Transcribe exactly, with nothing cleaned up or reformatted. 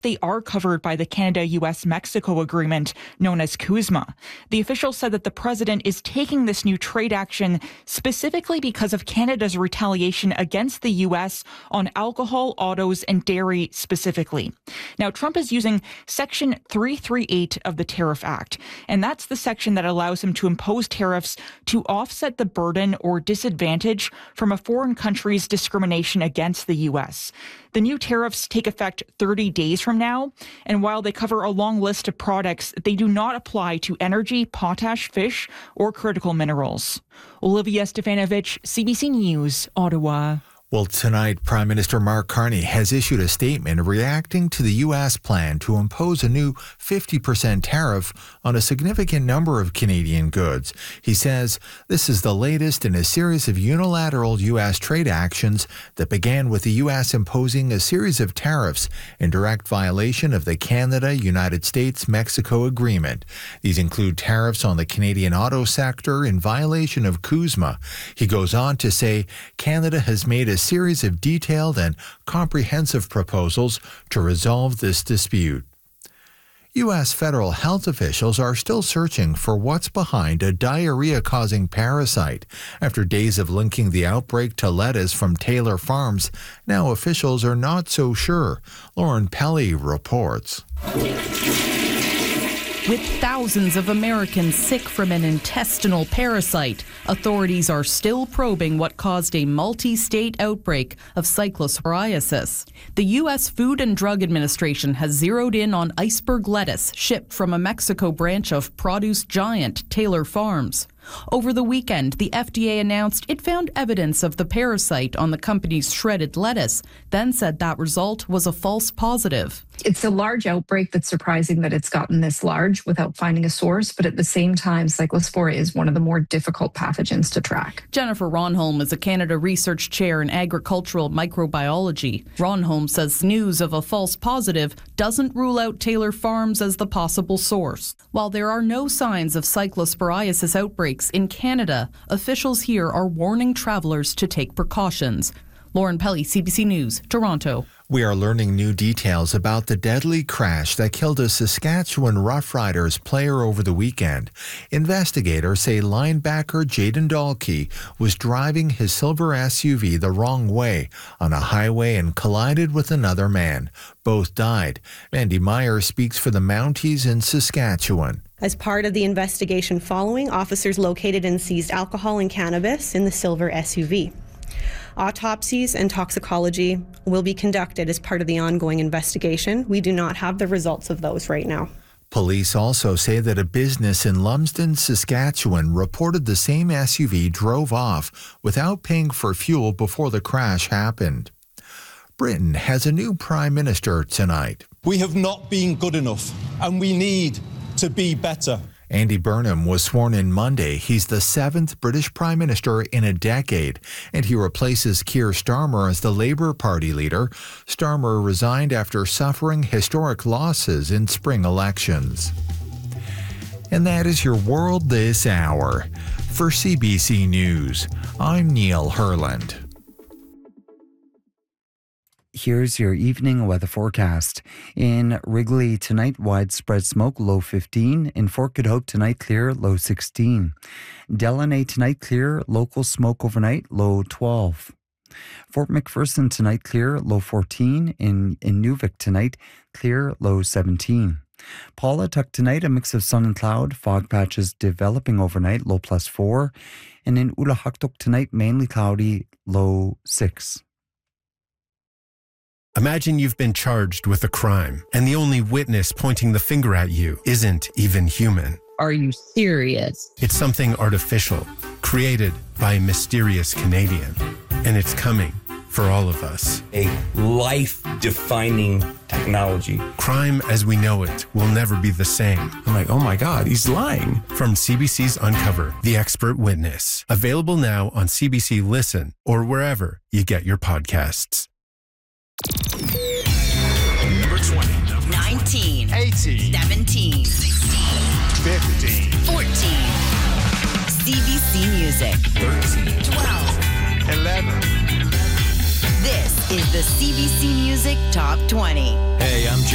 they are covered by the Canada-U S Mexico agreement known as CUSMA. The official said that the president is taking this new trade action specifically because of Canada's retaliation against the U S on alcohol, autos, and dairy specifically. Now, Trump is using Section three thirty-eight of the Tariff Act, and that's the section that allows him to impose tariffs to offset the burden or disadvantage from a foreign country's discrimination against the U S. The new tariffs take effect thirty days from now, and while they cover a long list of products, they do not apply to energy, potash, fish, or critical minerals. Olivia Stefanovich, C B C News, Ottawa. Well, tonight, Prime Minister Mark Carney has issued a statement reacting to the U S plan to impose a new fifty percent tariff on a significant number of Canadian goods. He says this is the latest in a series of unilateral U S trade actions that began with the U S imposing a series of tariffs in direct violation of the Canada-United States-Mexico agreement. These include tariffs on the Canadian auto sector in violation of CUSMA. He goes on to say Canada has made a series of detailed and comprehensive proposals to resolve this dispute. U S federal health officials are still searching for what's behind a diarrhea-causing parasite. After days of linking the outbreak to lettuce from Taylor Farms, now officials are not so sure. Lauren Pelly reports. With thousands of Americans sick from an intestinal parasite, authorities are still probing what caused a multi-state outbreak of cyclosporiasis. The U S Food and Drug Administration has zeroed in on iceberg lettuce shipped from a Mexico branch of produce giant Taylor Farms. Over the weekend, the F D A announced it found evidence of the parasite on the company's shredded lettuce, then said that result was a false positive. It's a large outbreak that's surprising that it's gotten this large without finding a source, but at the same time, Cyclospora is one of the more difficult pathogens to track. Jennifer Ronholm is a Canada Research Chair in Agricultural Microbiology. Ronholm says news of a false positive doesn't rule out Taylor Farms as the possible source. While there are no signs of cyclosporiasis outbreaks in Canada, officials here are warning travelers to take precautions. Lauren Pelly, C B C News, Toronto. We are learning new details about the deadly crash that killed a Saskatchewan Roughriders player over the weekend. Investigators say linebacker Jaden Dahlke was driving his silver S U V the wrong way on a highway and collided with another man. Both died. Mandy Meyer speaks for the Mounties in Saskatchewan. As part of the investigation following, officers located and seized alcohol and cannabis in the silver S U V. Autopsies and toxicology will be conducted as part of the ongoing investigation. We do not have the results of those right now. Police also say that a business in Lumsden, Saskatchewan reported the same S U V drove off without paying for fuel before the crash happened. Britain has a new prime minister tonight. We have not been good enough, and we need to be better. Andy Burnham was sworn in Monday. He's the seventh British Prime Minister in a decade, and he replaces Keir Starmer as the Labour Party leader. Starmer resigned after suffering historic losses in spring elections. And that is your world this hour. For C B C News, I'm Neil Herland. Here's your evening weather forecast. In Wrigley tonight, widespread smoke, low fifteen. In Fort Good Hope tonight, clear, low sixteen. Delaney tonight, clear, local smoke overnight, low twelve. Fort McPherson tonight, clear, low fourteen. In Inuvik tonight, clear, low seventeen. Paulatuck tonight, a mix of sun and cloud, fog patches developing overnight, low plus four. And in Ulahaktuk tonight, mainly cloudy, low six. Imagine you've been charged with a crime, and the only witness pointing the finger at you isn't even human. Are you serious? It's something artificial, created by a mysterious Canadian. And it's coming for all of us. A life-defining technology. Crime as we know it will never be the same. I'm like, oh my God, he's lying. From C B C's Uncover, The Expert Witness. Available now on C B C Listen or wherever you get your podcasts. Number twenty. nineteen. eighteen. seventeen. sixteen. fifteen. fourteen. C B C Music. thirteen. twelve. eleven. This is the C B C Music Top twenty. Hey, I'm